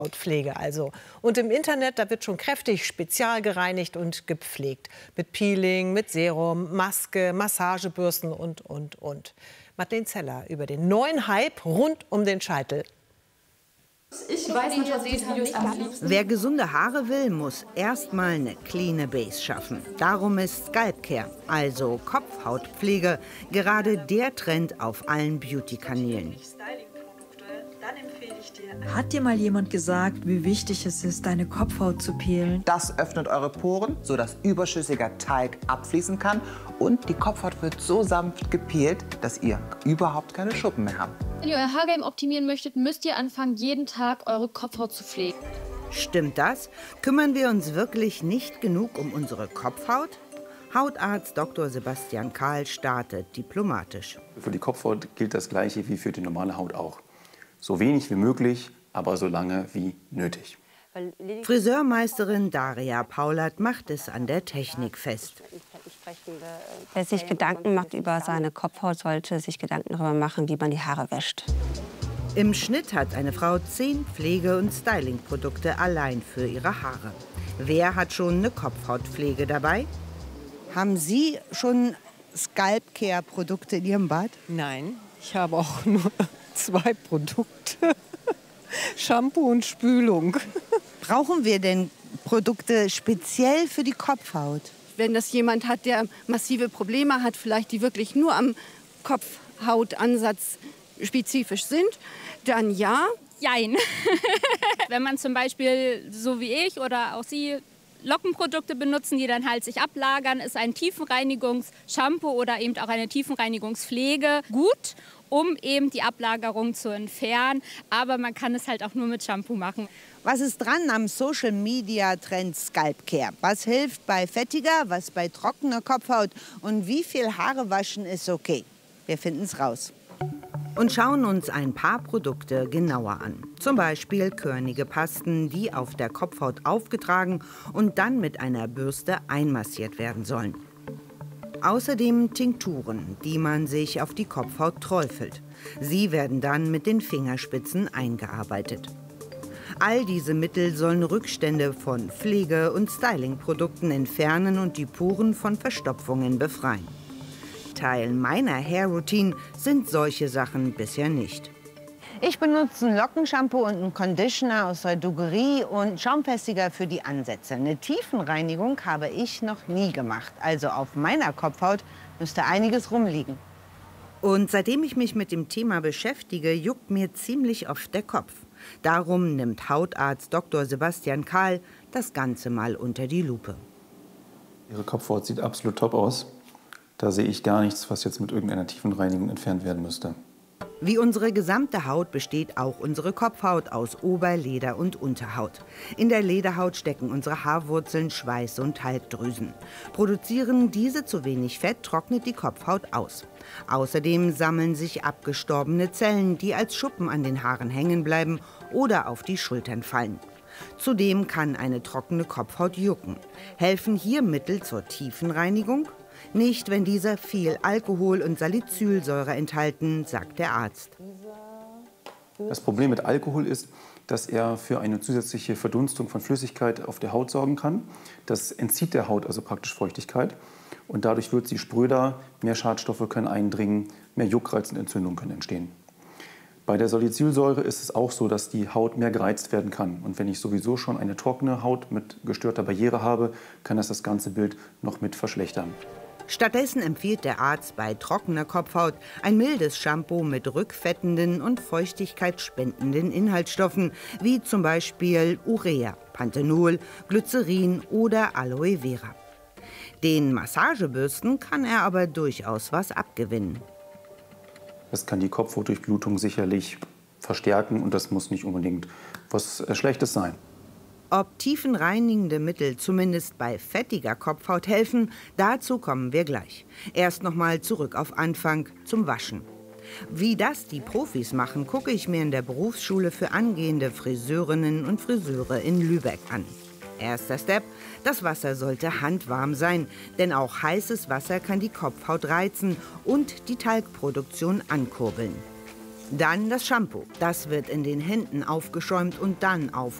Hautpflege also. Und im Internet, da wird schon kräftig spezial gereinigt und gepflegt. Mit Peeling, mit Serum, Maske, Massagebürsten und. Madeleine Zeller über den neuen Hype rund um den Scheitel. Ich weiß nicht, was diese Videos am liebsten. Wer gesunde Haare will, muss erstmal eine cleane Base schaffen. Darum ist Scalp Care, also Kopfhautpflege, gerade der Trend auf allen Beauty-Kanälen. Hat dir mal jemand gesagt, wie wichtig es ist, deine Kopfhaut zu peelen? Das öffnet eure Poren, sodass überschüssiger Talg abfließen kann. Und die Kopfhaut wird so sanft gepeelt, dass ihr überhaupt keine Schuppen mehr habt. Wenn ihr euer Haargame optimieren möchtet, müsst ihr anfangen, jeden Tag eure Kopfhaut zu pflegen. Stimmt das? Kümmern wir uns wirklich nicht genug um unsere Kopfhaut? Hautarzt Dr. Sebastian Kahl startet diplomatisch. Für die Kopfhaut gilt das Gleiche wie für die normale Haut auch. So wenig wie möglich, aber so lange wie nötig. Friseurmeisterin Daria Paulat macht es an der Technik fest. Wer sich Gedanken macht über seine Kopfhaut, sollte sich Gedanken darüber machen, wie man die Haare wäscht. Im Schnitt hat eine Frau 10 Pflege- und Stylingprodukte allein für ihre Haare. Wer hat schon eine Kopfhautpflege dabei? Haben Sie schon Scalp Care Produkte in Ihrem Bad? Nein, ich habe auch nur 2 Produkte. Shampoo und Spülung. Brauchen wir denn Produkte speziell für die Kopfhaut? Wenn das jemand hat, der massive Probleme hat, vielleicht die wirklich nur am Kopfhautansatz spezifisch sind, dann ja. Jein. Wenn man zum Beispiel, so wie ich oder auch Sie, Lockenprodukte benutzen, die dann halt sich ablagern, ist ein Tiefenreinigungsshampoo oder eben auch eine Tiefenreinigungspflege gut, um eben die Ablagerung zu entfernen. Aber man kann es halt auch nur mit Shampoo machen. Was ist dran am Social-Media-Trend Scalp Care? Was hilft bei fettiger, was bei trockener Kopfhaut? Und wie viel Haare waschen ist okay? Wir finden es raus. Und schauen uns ein paar Produkte genauer an. Zum Beispiel körnige Pasten, die auf der Kopfhaut aufgetragen und dann mit einer Bürste einmassiert werden sollen. Außerdem Tinkturen, die man sich auf die Kopfhaut träufelt. Sie werden dann mit den Fingerspitzen eingearbeitet. All diese Mittel sollen Rückstände von Pflege- und Stylingprodukten entfernen und die Poren von Verstopfungen befreien. Teil meiner Hair Routine sind solche Sachen bisher nicht. Ich benutze ein Lockenshampoo und einen Conditioner aus der Drogerie und Schaumfestiger für die Ansätze. Eine Tiefenreinigung habe ich noch nie gemacht. Also auf meiner Kopfhaut müsste einiges rumliegen. Und seitdem ich mich mit dem Thema beschäftige, juckt mir ziemlich oft der Kopf. Darum nimmt Hautarzt Dr. Sebastian Kahl das Ganze mal unter die Lupe. Ihre Kopfhaut sieht absolut top aus. Da sehe ich gar nichts, was jetzt mit irgendeiner Tiefenreinigung entfernt werden müsste. Wie unsere gesamte Haut besteht auch unsere Kopfhaut aus Ober-, Leder- und Unterhaut. In der Lederhaut stecken unsere Haarwurzeln, Schweiß- und Talgdrüsen. Produzieren diese zu wenig Fett, trocknet die Kopfhaut aus. Außerdem sammeln sich abgestorbene Zellen, die als Schuppen an den Haaren hängen bleiben oder auf die Schultern fallen. Zudem kann eine trockene Kopfhaut jucken. Helfen hier Mittel zur Tiefenreinigung? Nicht, wenn diese viel Alkohol und Salicylsäure enthalten, sagt der Arzt. Das Problem mit Alkohol ist, dass er für eine zusätzliche Verdunstung von Flüssigkeit auf der Haut sorgen kann. Das entzieht der Haut also praktisch Feuchtigkeit. Und dadurch wird sie spröder, mehr Schadstoffe können eindringen, mehr Juckreiz und Entzündungen können entstehen. Bei der Salicylsäure ist es auch so, dass die Haut mehr gereizt werden kann. Und wenn ich sowieso schon eine trockene Haut mit gestörter Barriere habe, kann das ganze Bild noch mit verschlechtern. Stattdessen empfiehlt der Arzt bei trockener Kopfhaut ein mildes Shampoo mit rückfettenden und feuchtigkeitsspendenden Inhaltsstoffen, wie zum Beispiel Urea, Panthenol, Glycerin oder Aloe Vera. Den Massagebürsten kann er aber durchaus was abgewinnen. Das kann die Kopfhautdurchblutung sicherlich verstärken und das muss nicht unbedingt was Schlechtes sein. Ob tiefenreinigende Mittel zumindest bei fettiger Kopfhaut helfen, dazu kommen wir gleich. Erst noch mal zurück auf Anfang zum Waschen. Wie das die Profis machen, gucke ich mir in der Berufsschule für angehende Friseurinnen und Friseure in Lübeck an. Erster Step: Das Wasser sollte handwarm sein, denn auch heißes Wasser kann die Kopfhaut reizen und die Talgproduktion ankurbeln. Dann das Shampoo. Das wird in den Händen aufgeschäumt und dann